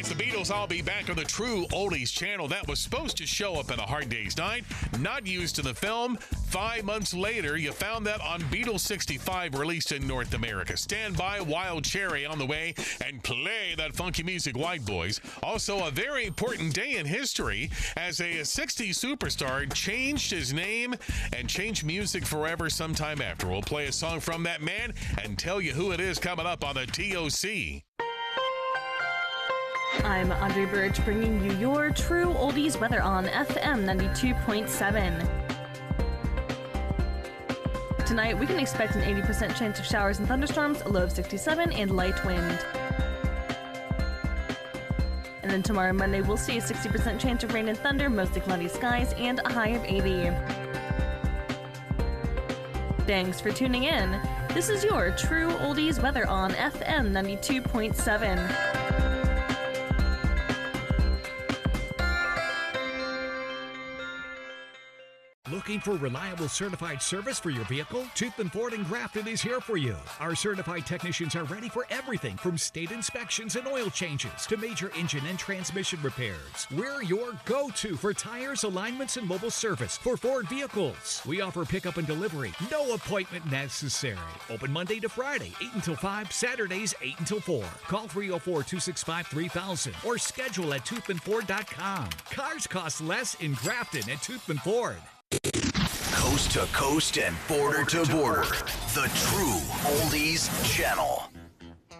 It's the Beatles. I'll be back on the True Oldies channel. That was supposed to show up in A Hard Day's Night. Not used in the film. 5 months later, you found that on Beatles 65, released in North America. Stand by, Wild Cherry on the way, and play that funky music, White Boys. Also, a very important day in history as a 60s superstar changed his name and changed music forever sometime after. We'll play a song from that man and tell you who it is coming up on the TOC. I'm Audrey Birch, bringing you your True Oldies weather on FM 92.7. Tonight, we can expect an 80% chance of showers and thunderstorms, a low of 67, and light wind. And then tomorrow, Monday, we'll see a 60% chance of rain and thunder, mostly cloudy skies, and a high of 80. Thanks for tuning in. This is your True Oldies weather on FM 92.7. Looking for reliable certified service for your vehicle? Toothman Ford in Grafton is here for you. Our certified technicians are ready for everything from state inspections and oil changes to major engine and transmission repairs. We're your go-to for tires, alignments, and mobile service for Ford vehicles. We offer pickup and delivery. No appointment necessary. Open Monday to Friday, 8 until 5, Saturdays, 8 until 4. Call 304-265-3000 or schedule at toothmanford.com. Cars cost less in Grafton at Toothman Ford. Coast to coast and border to border. The True Oldies Channel.